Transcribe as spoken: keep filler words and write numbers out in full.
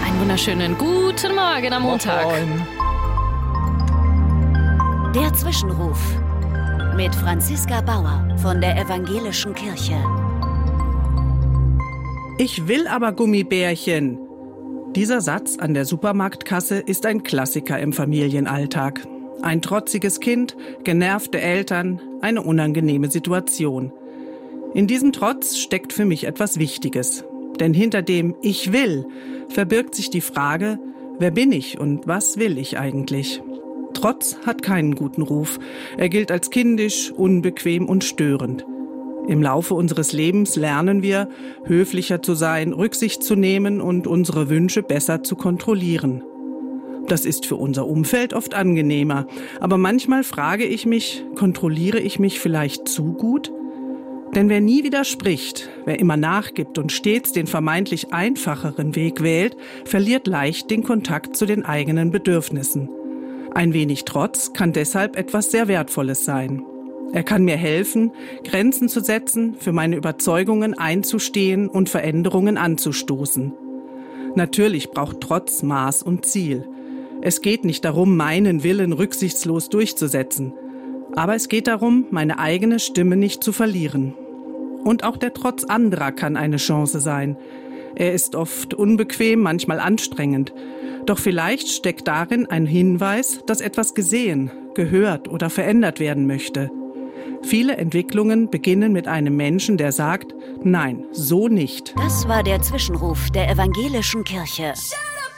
Einen wunderschönen guten Morgen am Montag. Moin. Der Zwischenruf mit Franziska Bauer von der Evangelischen Kirche. Ich will aber Gummibärchen. Dieser Satz an der Supermarktkasse ist ein Klassiker im Familienalltag. Ein trotziges Kind, genervte Eltern, eine unangenehme Situation. In diesem Trotz steckt für mich etwas Wichtiges. Denn hinter dem Ich will verbirgt sich die Frage, wer bin ich und was will ich eigentlich? Trotz hat keinen guten Ruf. Er gilt als kindisch, unbequem und störend. Im Laufe unseres Lebens lernen wir, höflicher zu sein, Rücksicht zu nehmen und unsere Wünsche besser zu kontrollieren. Das ist für unser Umfeld oft angenehmer. Aber manchmal frage ich mich, kontrolliere ich mich vielleicht zu gut? Denn wer nie widerspricht, wer immer nachgibt und stets den vermeintlich einfacheren Weg wählt, verliert leicht den Kontakt zu den eigenen Bedürfnissen. Ein wenig Trotz kann deshalb etwas sehr Wertvolles sein. Er kann mir helfen, Grenzen zu setzen, für meine Überzeugungen einzustehen und Veränderungen anzustoßen. Natürlich braucht Trotz Maß und Ziel. Es geht nicht darum, meinen Willen rücksichtslos durchzusetzen. Aber es geht darum, meine eigene Stimme nicht zu verlieren. Und auch der Trotz anderer kann eine Chance sein. Er ist oft unbequem, manchmal anstrengend. Doch vielleicht steckt darin ein Hinweis, dass etwas gesehen, gehört oder verändert werden möchte. Viele Entwicklungen beginnen mit einem Menschen, der sagt, nein, so nicht. Das war der Zwischenruf der Evangelischen Kirche.